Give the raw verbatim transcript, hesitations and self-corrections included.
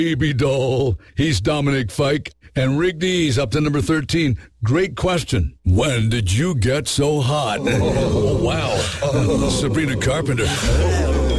baby doll. He's Dominic Fike. And Rig D's up to number thirteen. Great question. When did you get so hot? Oh, wow. Sabrina Carpenter.